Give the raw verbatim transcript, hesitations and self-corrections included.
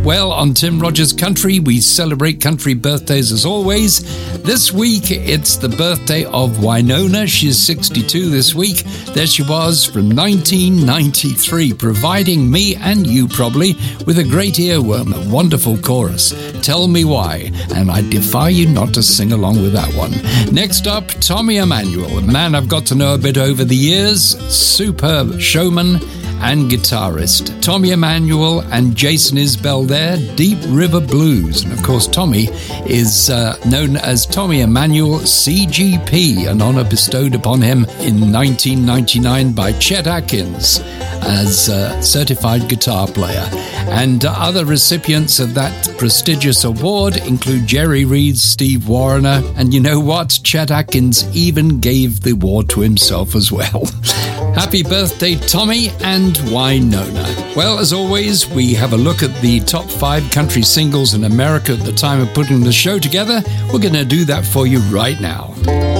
Well, on Tim Rogers Country, we celebrate country birthdays as always. This week, it's the birthday of Wynonna. She's sixty-two this week. There she was from nineteen ninety-three, providing me and you probably with a great earworm, a wonderful chorus. Tell Me Why, and I defy you not to sing along with that one. Next up, Tommy Emmanuel, a man I've got to know a bit over the years, superb showman and guitarist. Tommy Emmanuel and Jason Isbell there, Deep River Blues. And of course, Tommy is uh, known as Tommy Emmanuel C G P, an honor bestowed upon him in nineteen ninety-nine by Chet Atkins as a certified guitar player. And other recipients of that prestigious award include Jerry Reed, Steve Wariner, and you know what? Chet Atkins even gave the award to himself as well. Happy birthday, Tommy and Wynonna. Well, as always, we have a look at the top five country singles in America at the time of putting the show together. We're going to do that for you right now.